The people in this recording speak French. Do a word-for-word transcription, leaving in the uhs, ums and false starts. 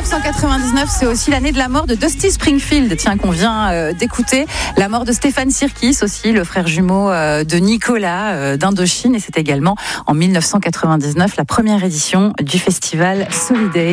dix-neuf cent quatre-vingt-dix-neuf, c'est aussi l'année de la mort de Dusty Springfield, tiens, qu'on vient euh, d'écouter. La mort de Stéphane Sirkis aussi, le frère jumeau euh, de Nicolas euh, d'Indochine. Et c'est également en dix-neuf cent quatre-vingt-dix-neuf la première édition du festival Soliday.